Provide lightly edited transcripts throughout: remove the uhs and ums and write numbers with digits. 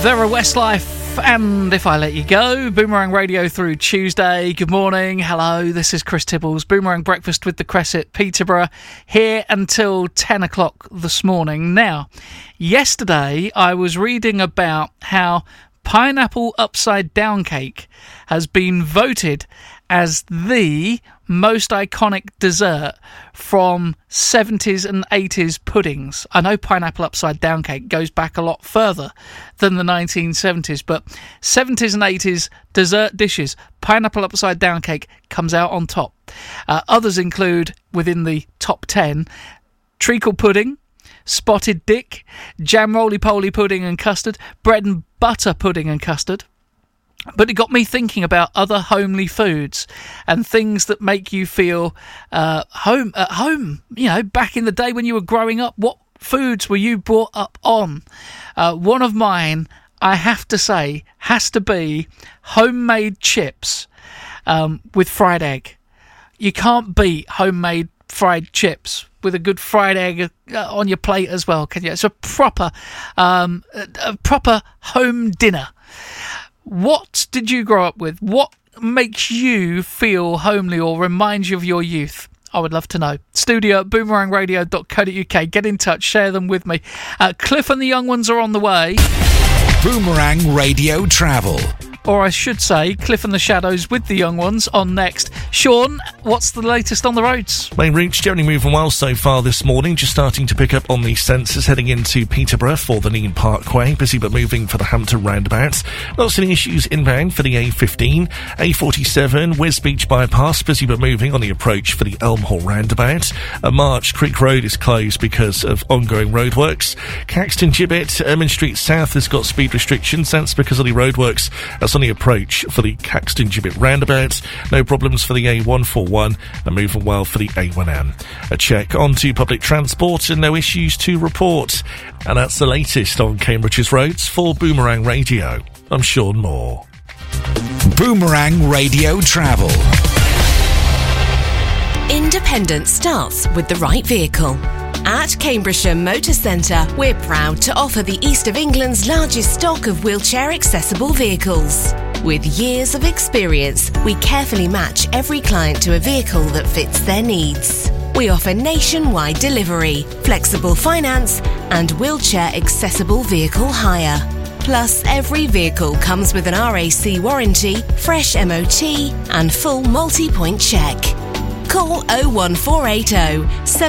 Vera Westlife and If I Let You Go. Boomerang Radio through Tuesday. Good morning. Hello, this is Chris Tibbles. Boomerang Breakfast with the Crescent, Peterborough, here until 10 o'clock this morning. Now, yesterday I was reading about how pineapple upside down cake has been voted as the most iconic dessert from 70s and 80s puddings. I know pineapple upside down cake goes back a lot further than the 1970s, but 70s and 80s dessert dishes, pineapple upside down cake comes out on top. Others include, within the top 10, treacle pudding, spotted dick, jam roly-poly pudding and custard, bread and butter pudding and custard. But it got me thinking about other homely foods and things that make you feel at home. You know, back in the day when you were growing up, what foods were you brought up on? One of mine, I have to say, has to be homemade chips with fried egg. You can't beat homemade fried chips with a good fried egg on your plate as well, can you? It's a proper home dinner. What did you grow up with? What makes you feel homely or reminds you of your youth? I would love to know. Studio at boomerangradio.co.uk. Get in touch, share them with me. Cliff and the young ones are on the way. Boomerang Radio Travel. Or I should say, Cliff and the Shadows with the young ones on next. Sean, what's the latest on the roads? Main routes generally moving well so far this morning, just starting to pick up on the sensors heading into Peterborough for the Neen Parkway. Busy but moving for the Hampton roundabout. Not seeing issues inbound for the A15. A47, Wisbech bypass, busy but moving on the approach for the Elm Hall roundabout. March Creek Road is closed because of ongoing roadworks. Caxton Gibbet, Ermine Street South has got speed restrictions. That's because of the roadworks. That's on the approach for the Caxton Gibbet roundabout. No problems for the A141 and moving well for the A1M. A check onto public transport and no issues to report. And that's the latest on Cambridge's roads. For Boomerang Radio, I'm Sean Moore. Boomerang Radio Travel. Independence starts with the right vehicle. At Cambridgeshire Motor Centre, we're proud to offer the East of England's largest stock of wheelchair-accessible vehicles. With years of experience, we carefully match every client to a vehicle that fits their needs. We offer nationwide delivery, flexible finance, and wheelchair-accessible vehicle hire. Plus, every vehicle comes with an RAC warranty, fresh MOT, and full multi-point check. Call 01480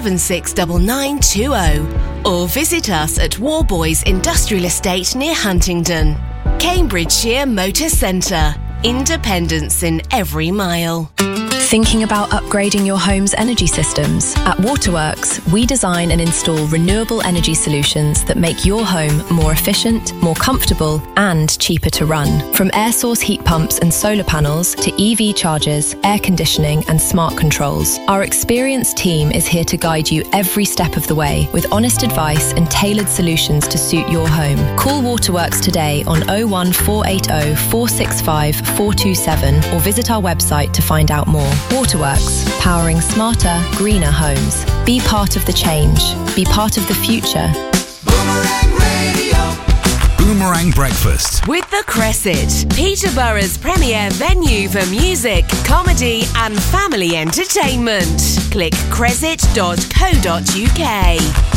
769920 or visit us at Warboys Industrial Estate near Huntingdon. Cambridgeshire Motor Centre. Independence in every mile. Thinking about upgrading your home's energy systems? At Waterworks, we design and install renewable energy solutions that make your home more efficient, more comfortable, and cheaper to run. From air source heat pumps and solar panels to EV chargers, air conditioning, and smart controls, our experienced team is here to guide you every step of the way with honest advice and tailored solutions to suit your home. Call Waterworks today on 01480 465 427 or visit our website to find out more. Waterworks, powering smarter, greener homes. Be part of the change. Be part of the future. Boomerang Radio. Boomerang Breakfast With the Crescent, Peterborough's premier venue for music, comedy and family entertainment. Click crescent.co.uk.